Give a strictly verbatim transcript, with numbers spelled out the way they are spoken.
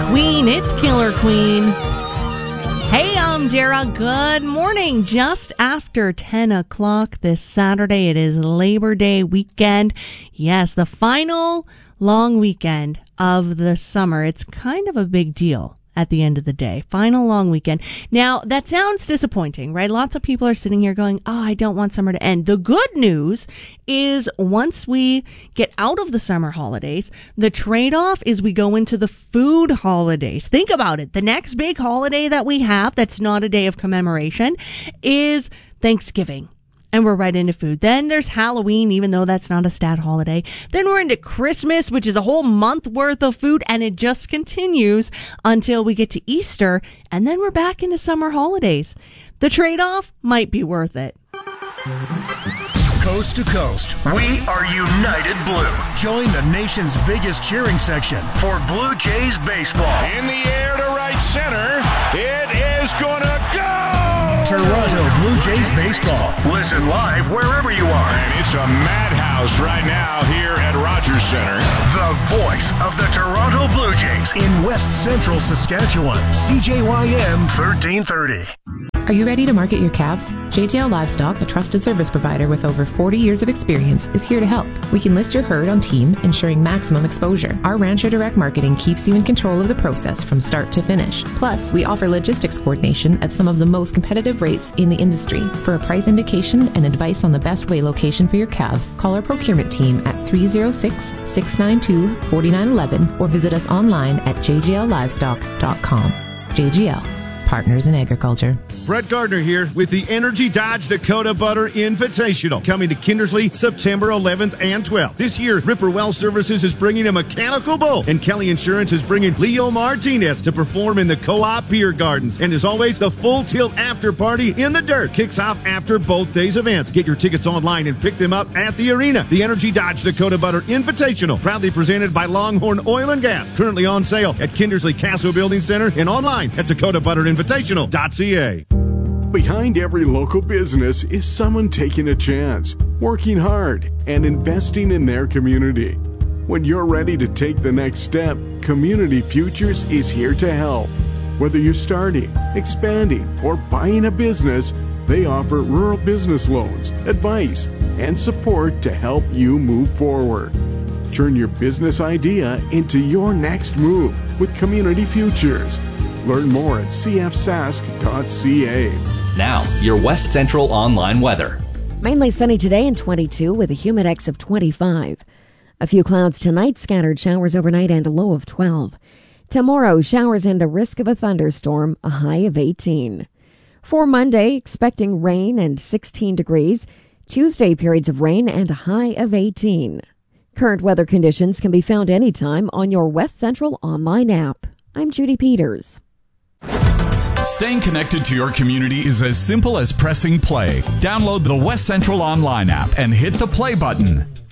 Queen. It's Killer Queen. Hey, I'm Dara. Good morning. Just after ten o'clock this Saturday, it is Labor Day weekend. Yes, the final long weekend of the summer. It's kind of a big deal at the end of the day. Final long weekend. Now, that sounds disappointing, right? Lots of people are sitting here going, oh, I don't want summer to end. The good news is once we get out of the summer holidays, the trade-off is we go into the food holidays. Think about it. The next big holiday that we have that's not a day of commemoration is Thanksgiving. And we're right into food. Then there's Halloween, even though that's not a stat holiday. Then we're into Christmas, which is a whole month worth of food, and it just continues until we get to Easter, and then we're back into summer holidays. The trade-off might be worth it. Coast to coast, we are United Blue. Join the nation's biggest cheering section for Blue Jays baseball. In the air to right center, it is gonna go! Toronto Blue Jays baseball. Listen live wherever you are. And it's a madhouse right now here at Rogers Center. The voice of the Toronto Blue Jays in West Central Saskatchewan. C J Y M thirteen thirty. Are you ready to market your calves? J J L Livestock, a trusted service provider with over forty years of experience, is here to help. We can list your herd on team, ensuring maximum exposure. Our Rancher Direct Marketing keeps you in control of the process from start to finish. Plus, we offer logistics coordination at some of the most competitive rates in the industry. For a price indication and advice on the best way location for your calves, call our procurement team at three oh six, six nine two, four nine one one or visit us online at j j l livestock dot com. J G L, Partners in Agriculture. Brett Gardner here with the Energy Dodge Dakota Butter Invitational, coming to Kindersley September eleventh and twelfth. This year, Ripper Well Services is bringing a mechanical bull, and Kelly Insurance is bringing Leo Martinez to perform in the Co-op Beer Gardens. And as always, the Full Tilt After Party in the Dirt kicks off after both days' events. Get your tickets online and pick them up at the arena. The Energy Dodge Dakota Butter Invitational, proudly presented by Longhorn Oil and Gas, currently on sale at Kindersley Castle Building Center and online at dakota butter invitational dot c a. Behind every local business is someone taking a chance, working hard, and investing in their community. When you're ready to take the next step, Community Futures is here to help. Whether you're starting, expanding, or buying a business, they offer rural business loans, advice, and support to help you move forward. Turn your business idea into your next move with Community Futures. Learn more at c f sask dot c a. Now, your West Central online weather. Mainly sunny today and twenty-two with a humidex of twenty-five. A few clouds tonight, scattered showers overnight and a low of twelve. Tomorrow, showers and a risk of a thunderstorm, a high of eighteen. For Monday, expecting rain and sixteen degrees. Tuesday, periods of rain and a high of eighteen. Current weather conditions can be found anytime on your West Central online app. I'm Judy Peters. Staying connected to your community is as simple as pressing play. Download the West Central online app and hit the play button.